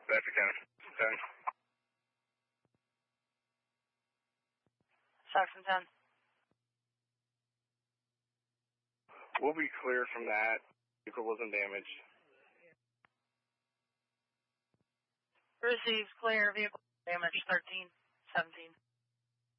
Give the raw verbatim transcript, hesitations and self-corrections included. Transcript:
Bedford County. ten. Saxon ten. We'll be clear from that. Vehicle wasn't damaged. Received clear. Vehicle damage thirteen seventeen.